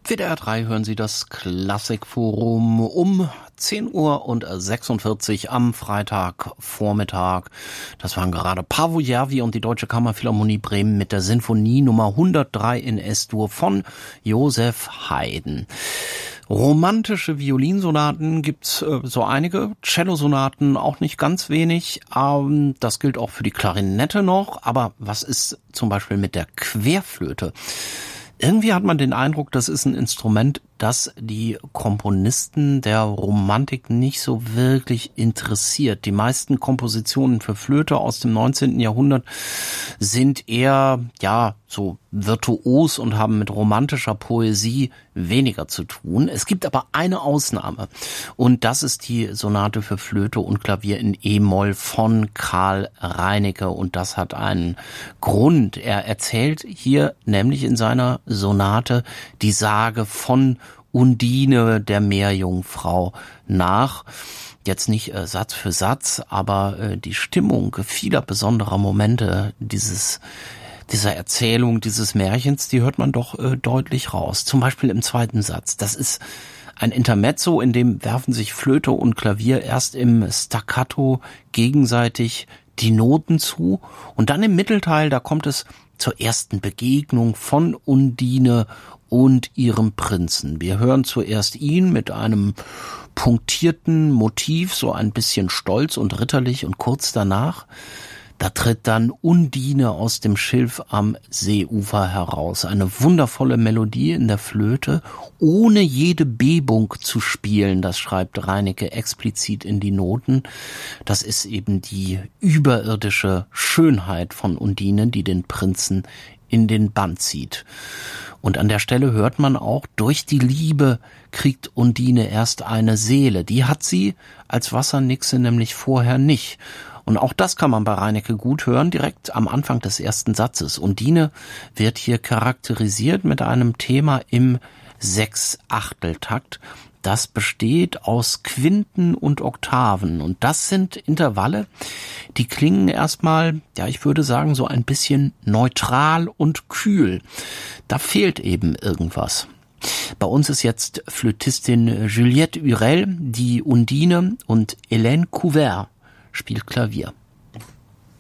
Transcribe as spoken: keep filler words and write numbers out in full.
W D R drei hören Sie das Klassikforum um zehn Uhr und sechsundvierzig am Freitagvormittag. Das waren gerade Paavo Järvi und die Deutsche Kammerphilharmonie Bremen mit der Sinfonie Nummer hundertdrei in S-Dur von Joseph Haydn. Romantische Violinsonaten gibt's äh, so einige, Cellosonaten auch nicht ganz wenig. Ähm, das gilt auch für die Klarinette noch. Aber was ist zum Beispiel mit der Querflöte? Irgendwie hat man den Eindruck, das ist ein Instrument, das die Komponisten der Romantik nicht so wirklich interessiert. Die meisten Kompositionen für Flöte aus dem neunzehnten Jahrhundert sind eher, ja, so virtuos und haben mit romantischer Poesie weniger zu tun. Es gibt aber eine Ausnahme und das ist die Sonate für Flöte und Klavier in E-Moll von Carl Reinicke und das hat einen Grund. Er erzählt hier nämlich in seiner Sonate die Sage von Undine, der Meerjungfrau, nach. Jetzt nicht äh, Satz für Satz, aber äh, die Stimmung vieler besonderer Momente dieses dieser Erzählung, dieses Märchens, die hört man doch äh, deutlich raus. Zum Beispiel im zweiten Satz. Das ist ein Intermezzo, in dem werfen sich Flöte und Klavier erst im Staccato gegenseitig die Noten zu und dann im Mittelteil, da kommt es zur ersten Begegnung von Undine und ihrem Prinzen. Wir hören zuerst ihn mit einem punktierten Motiv, so ein bisschen stolz und ritterlich und kurz danach da tritt dann Undine aus dem Schilf am Seeufer heraus. Eine wundervolle Melodie in der Flöte, ohne jede Bebung zu spielen. Das schreibt Reinicke explizit in die Noten. Das ist eben die überirdische Schönheit von Undine, die den Prinzen in den Bann zieht. Und an der Stelle hört man auch, durch die Liebe kriegt Undine erst eine Seele. Die hat sie als Wassernixe nämlich vorher nicht. Und auch das kann man bei Reinicke gut hören, direkt am Anfang des ersten Satzes. Undine wird hier charakterisiert mit einem Thema im Sechsachteltakt. Das besteht aus Quinten und Oktaven. Und das sind Intervalle, die klingen erstmal, ja, ich würde sagen, so ein bisschen neutral und kühl. Da fehlt eben irgendwas. Bei uns ist jetzt Flötistin Juliette Hurel, die Undine, und Hélène Couvert spielt Klavier.